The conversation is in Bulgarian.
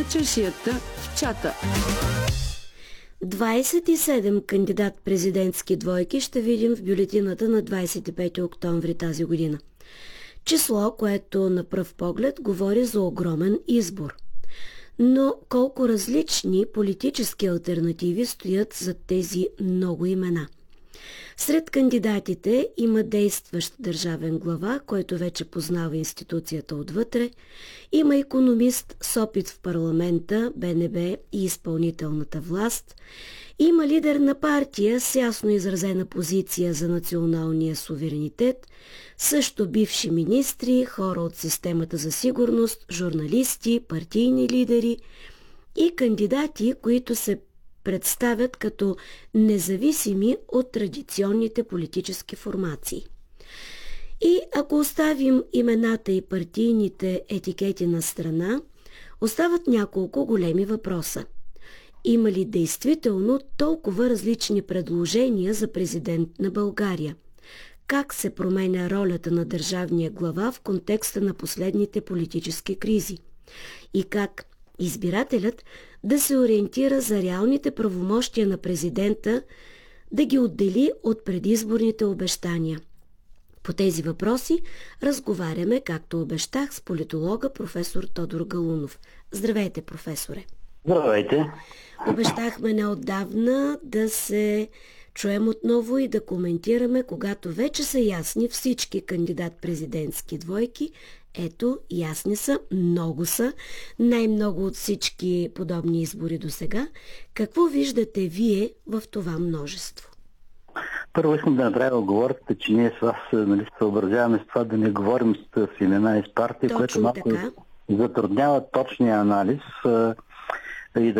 чашията в чата. 27 кандидат-президентски двойки ще видим в бюлетината на 25 октомври тази година. Число, което на пръв поглед говори за огромен избор. Но колко различни политически алтернативи стоят за тези много имена? Сред кандидатите има действащ държавен глава, който вече познава институцията отвътре, има икономист с опит в парламента, БНБ и изпълнителната власт, има лидер на партия с ясно изразена позиция за националния суверенитет, също бивши министри, хора от системата за сигурност, журналисти, партийни лидери и кандидати, които се представят като независими от традиционните политически формации. И ако оставим имената и партийните етикети на страна, остават няколко големи въпроса. Има ли действително толкова различни предложения за президент на България? Как се променя ролята на държавния глава в контекста на последните политически кризи? И как избирателят да се ориентира за реалните правомощия на президента, да ги отдели от предизборните обещания? По тези въпроси разговаряме, както обещах, с политолога професор Тодор Галунов. Здравейте, професоре! Здравейте! Обещахме неотдавна да се чуем отново и да коментираме, когато вече са ясни всички кандидат-президентски двойки. Ето, ясни са, много са, най-много от всички подобни избори до сега. Какво виждате вие в това множество? Първо искам да направя оговорката, че ние с вас съобразяваме с това да не говорим с имена и с партии, което малко затруднява точния анализ и да